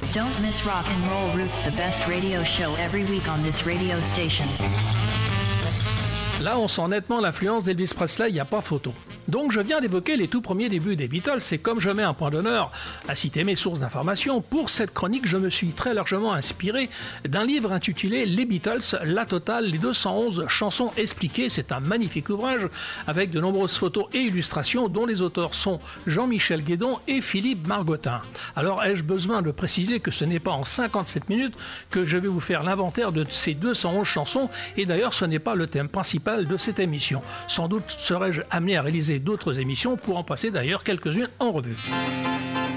Don't miss Rock and Roll Roots, the best radio show every week on this radio station. Là, on sent nettement l'influence d'Elvis Presley, il n'y a pas photo. Donc je viens d'évoquer les tout premiers débuts des Beatles, et comme je mets un point d'honneur à citer mes sources d'information, pour cette chronique, je me suis très largement inspiré d'un livre intitulé Les Beatles, la totale, les 211 chansons expliquées. C'est un magnifique ouvrage avec de nombreuses photos et illustrations dont les auteurs sont Jean-Michel Guédon et Philippe Margottin. Alors ai-je besoin de préciser que ce n'est pas en 57 minutes que je vais vous faire l'inventaire de ces 211 chansons, et d'ailleurs ce n'est pas le thème principal de cette émission. Sans doute serais-je amené à réaliser d'autres émissions pour en passer d'ailleurs quelques-unes en revue.